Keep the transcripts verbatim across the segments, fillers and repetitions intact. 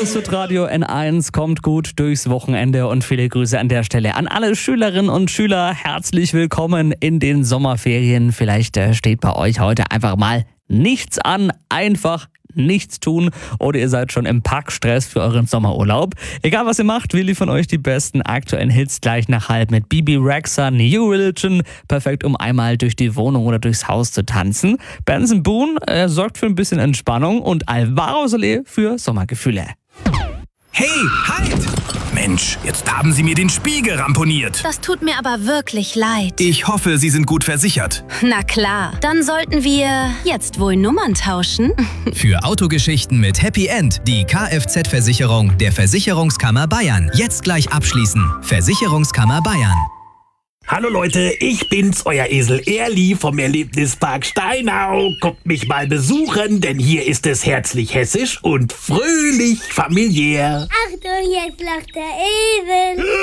ist Radio N eins, kommt gut durchs Wochenende und viele Grüße an der Stelle an alle Schülerinnen und Schüler. Herzlich willkommen in den Sommerferien. Vielleicht äh, steht bei euch heute einfach mal nichts an, einfach nichts tun oder ihr seid schon im Packstress für euren Sommerurlaub. Egal was ihr macht, wir liefern euch die besten aktuellen Hits gleich nach halb mit Bibi Rexha, New Religion. Perfekt, um einmal durch die Wohnung oder durchs Haus zu tanzen. Benson Boone äh, sorgt für ein bisschen Entspannung und Alvaro Soler für Sommergefühle. Hey, halt! Mensch, jetzt haben Sie mir den Spiegel ramponiert. Das tut mir aber wirklich leid. Ich hoffe, Sie sind gut versichert. Na klar, dann sollten wir jetzt wohl Nummern tauschen. Für Autogeschichten mit Happy End die Kfz-Versicherung der Versicherungskammer Bayern. Jetzt gleich abschließen. Versicherungskammer Bayern. Hallo Leute, ich bin's, euer Esel Erli vom Erlebnispark Steinau. Kommt mich mal besuchen, denn hier ist es herzlich hessisch und fröhlich familiär. Achtung, jetzt lacht der Esel.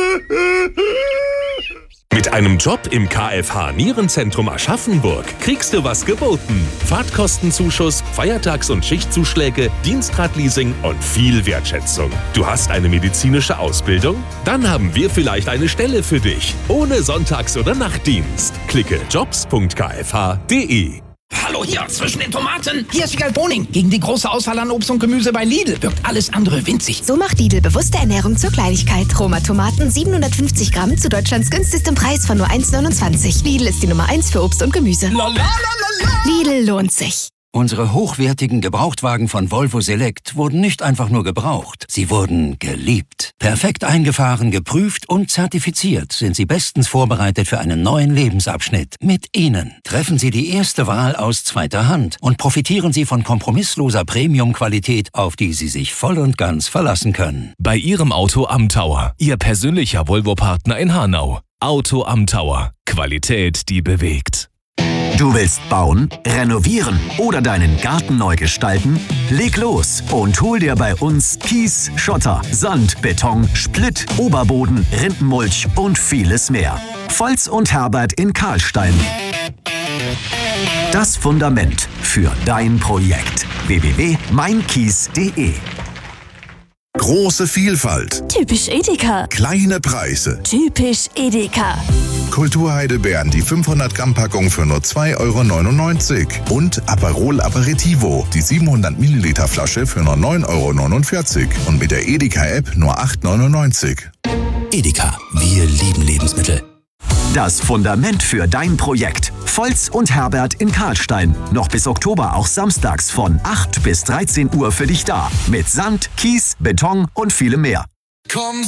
Mit einem Job im K F H Nierenzentrum Aschaffenburg kriegst du was geboten. Fahrtkostenzuschuss, Feiertags- und Schichtzuschläge, Dienstradleasing und viel Wertschätzung. Du hast eine medizinische Ausbildung? Dann haben wir vielleicht eine Stelle für dich. Ohne Sonntags- oder Nachtdienst. Klicke jobs punkt k f h punkt d e. Hallo hier, zwischen den Tomaten. Hier ist Wiegald Boning. Gegen die große Auswahl an Obst und Gemüse bei Lidl wirkt alles andere winzig. So macht Lidl bewusste Ernährung zur Kleinigkeit. Roma Tomaten siebenhundertfünfzig Gramm zu Deutschlands günstigstem Preis von nur eins neunundzwanzig. Lidl ist die Nummer eins für Obst und Gemüse. Lidl lohnt sich. Unsere hochwertigen Gebrauchtwagen von Volvo Select wurden nicht einfach nur gebraucht, sie wurden geliebt. Perfekt eingefahren, geprüft und zertifiziert sind sie bestens vorbereitet für einen neuen Lebensabschnitt. Mit ihnen treffen Sie die erste Wahl aus zweiter Hand und profitieren Sie von kompromissloser Premium-Qualität, auf die Sie sich voll und ganz verlassen können. Bei Ihrem Auto am Tower, Ihr persönlicher Volvo-Partner in Hanau. Auto am Tower. Qualität, die bewegt. Du willst bauen, renovieren oder deinen Garten neu gestalten? Leg los und hol dir bei uns Kies, Schotter, Sand, Beton, Splitt, Oberboden, Rindenmulch und vieles mehr. Volz und Herbert in Karlstein. Das Fundament für dein Projekt. w w w punkt mein kies punkt d e. Große Vielfalt. Typisch Edeka. Kleine Preise. Typisch Edeka. Kulturheidelbeeren, die fünfhundert Gramm Packung für nur zwei Euro neunundneunzig. Und Aperol Aperitivo, die siebenhundert Milliliter Flasche für nur neun Euro neunundvierzig. Und mit der Edeka-App nur acht Euro neunundneunzig. Edeka, wir lieben Lebensmittel. Das Fundament für dein Projekt. Volz und Herbert in Karlstein. Noch bis Oktober auch samstags von acht bis dreizehn Uhr für dich da. Mit Sand, Kies, Beton und vielem mehr. Komm